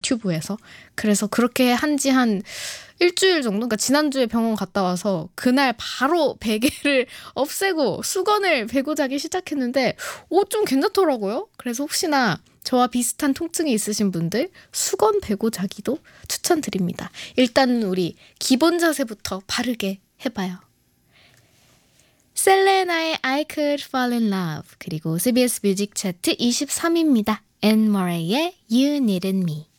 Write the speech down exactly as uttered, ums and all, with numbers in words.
유튜브에서. 그래서 그렇게 한 지 한 일주일 정도? 그러니까 지난주에 병원 갔다 와서 그날 바로 베개를 없애고 수건을 베고 자기 시작했는데 오, 좀 괜찮더라고요. 그래서 혹시나 저와 비슷한 통증이 있으신 분들 수건 베고 자기도 추천드립니다. 일단 우리 기본 자세부터 바르게 해봐요. 셀레나의 I Could Fall in Love 그리고 씨비에스 뮤직 차트 이십삼 위입니다. 앤 머레이의 You Needed Me.